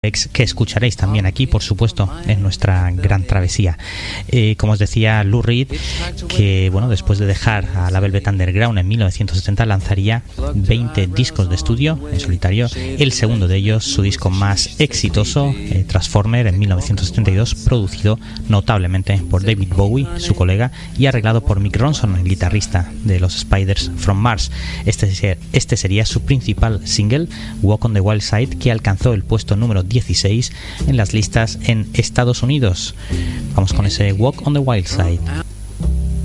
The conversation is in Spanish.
que escucharéis también aquí, por supuesto, en nuestra gran travesía. Como os decía, Lou Reed, que bueno, después de dejar a la Velvet Underground en 1970, lanzaría 20 discos de estudio en solitario. El segundo de ellos, su disco más exitoso, Transformer, en 1972, producido notablemente por David Bowie, su colega, y arreglado por Mick Ronson, el guitarrista de los Spiders from Mars. Este sería su principal single, Walk on the Wild Side, que alcanzó el puesto número 16 en las listas en Estados Unidos. Vamos con ese Walk on the Wild Side.